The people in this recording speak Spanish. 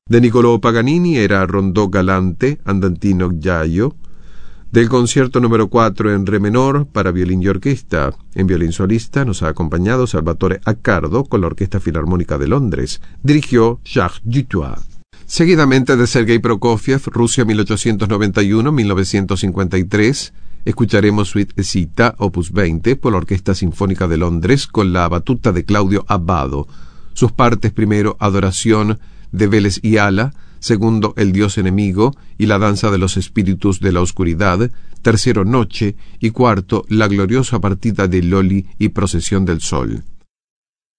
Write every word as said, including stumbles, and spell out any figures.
De Niccolò Paganini era Rondò Galante, Andantino Giaio. Del concierto número cuatro en re menor para violín y orquesta, en violín solista nos ha acompañado Salvatore Accardo con la Orquesta Filarmónica de Londres. Dirigió Jacques Duthoit. Seguidamente de Sergei Prokofiev, Rusia mil ochocientos noventa y uno a mil novecientos cincuenta y tres, escucharemos Suite Cita, opus veinte, por la Orquesta Sinfónica de Londres con la batuta de Claudio Abbado. Sus partes: primero, Adoración de Vélez y Ala; segundo, El Dios Enemigo y la Danza de los Espíritus de la Oscuridad; tercero, Noche; y cuarto, La Gloriosa Partida de Loli y Procesión del Sol.